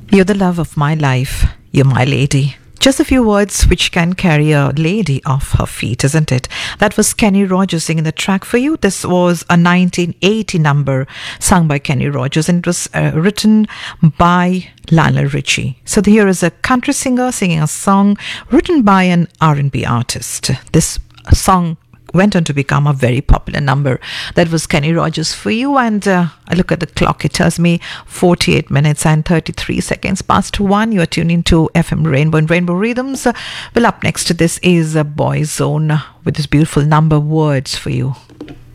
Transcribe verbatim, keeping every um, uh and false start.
You're the love of my life. You're my lady. Just a few words which can carry a lady off her feet, isn't it? That was Kenny Rogers singing the track for you. This was a nineteen eighty number sung by Kenny Rogers, and it was uh, written by Lionel Richie. So here is a country singer singing a song written by an R and B artist. This song went on to become a very popular number. That was Kenny Rogers for you. And uh, I look at the clock, it tells me forty-eight minutes and thirty-three seconds past one. You are tuning to F M Rainbow and Rainbow Rhythms. Uh, well, up next to this is a Boy Zone with this beautiful number Words for you.